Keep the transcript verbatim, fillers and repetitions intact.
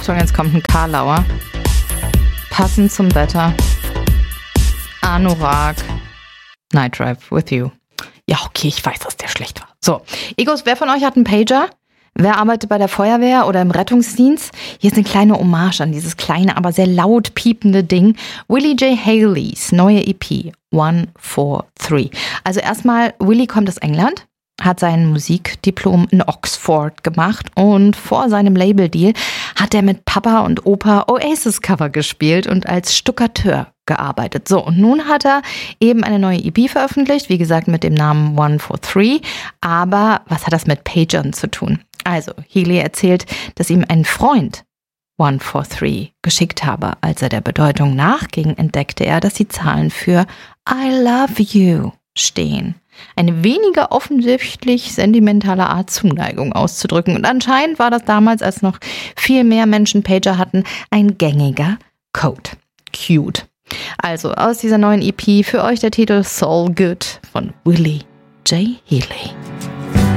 Achtung, jetzt kommt ein Karlauer. Passend zum Wetter. Anorak. Night Drive with you. Ja, okay, ich weiß, dass der schlecht war. So, Egos, wer von euch hat einen Pager? Wer arbeitet bei der Feuerwehr oder im Rettungsdienst? Hier ist eine kleine Hommage an dieses kleine, aber sehr laut piepende Ding. Willie J. Haleys neue E P, one four three. Also erstmal, Willie kommt aus England, hat sein Musikdiplom in Oxford gemacht und vor seinem Labeldeal hat er mit Papa und Opa Oasis-Cover gespielt und als Stuckateur gearbeitet. So, und nun hat er eben eine neue E P veröffentlicht, wie gesagt mit dem Namen one four three. Aber was hat das mit Pagern zu tun? Also, Haley erzählt, dass ihm ein Freund one four three geschickt habe. Als er der Bedeutung nachging, entdeckte er, dass die Zahlen für I love you stehen. Eine weniger offensichtlich sentimentale Art, Zuneigung auszudrücken. Und anscheinend war das damals, als noch viel mehr Menschen Pager hatten, ein gängiger Code. Cute. Also aus dieser neuen E P für euch der Titel Soul Good von Willie J. Haley.